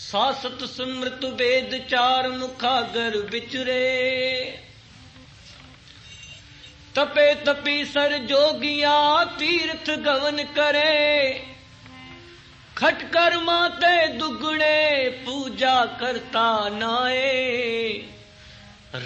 ਸਾਸਤ ਸਿਮਰਤ ਵੇਦ ਚਾਰ ਮੁਖਾਗਰ ਵਿਚਰੇ ਤਪੇ ਤਪੀ ਸਰ ਜੋਗੀਆ ਤੀਰਥ ਗਵਨ ਕਰੇ ਖਟ ਕਰਮਾਂ ਤੇ ਦੁਗਣੇ ਪੂਜਾ ਕਰਤਾ ਨਾਏ